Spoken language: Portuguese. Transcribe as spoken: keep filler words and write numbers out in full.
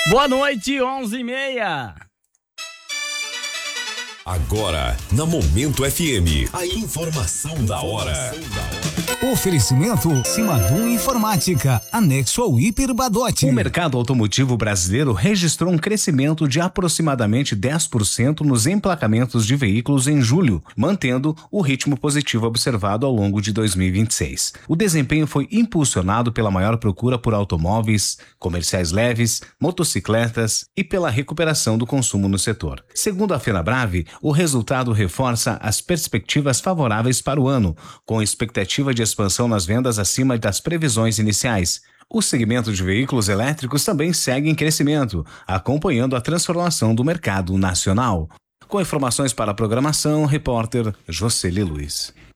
Boa noite, onze e meia. Agora, na Momento F M, a informação da hora. Oferecimento Simadum Informática, anexo ao Hiper Badote. O mercado automotivo brasileiro registrou um crescimento de aproximadamente dez por cento nos emplacamentos de veículos em julho, mantendo o ritmo positivo observado ao longo de dois mil e vinte e seis. O desempenho foi impulsionado pela maior procura por automóveis, comerciais leves, motocicletas e pela recuperação do consumo no setor. Segundo a Fenabrave, o resultado reforça as perspectivas favoráveis para o ano, com expectativa de expansão nas vendas acima das previsões iniciais. O segmento de veículos elétricos também segue em crescimento, acompanhando a transformação do mercado nacional. Com informações para a programação, repórter Jocely Luiz.